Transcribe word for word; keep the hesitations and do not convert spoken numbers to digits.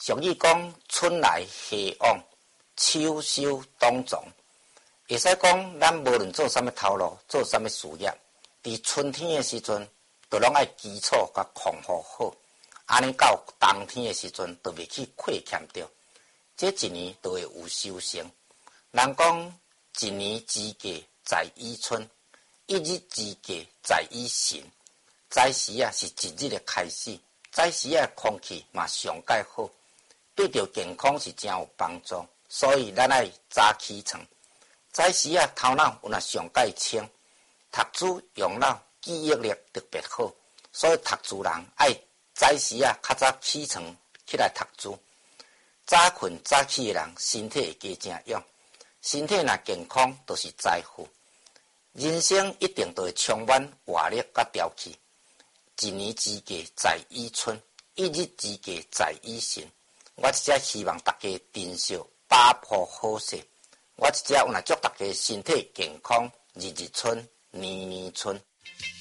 俗语讲春来夏往，秋收冬藏。会使讲咱无论做啥物头路，做啥物事业，伫春天的时阵，就拢爱基础甲控护好。安尼到冬天的时阵，就袂去亏欠着。这一年就会有收成。人讲一年之计在于春，一日之计在于晨。早时啊是一日的开始，早时啊空气嘛上介好，对着健康是真有帮助。所以咱爱早起床。早时啊头脑有若上介清，读书用脑记忆力特别好，所以读书人爱早时啊较早起床起来读书。早困早起的人身体会加正勇，身体若健康就是财富。人生一定都会充满活力甲朝气。一年之计在于春，一日之计在于晨。我一只希望大家珍惜把握好势。我一只有若祝大家身体健康，日日春，年年春。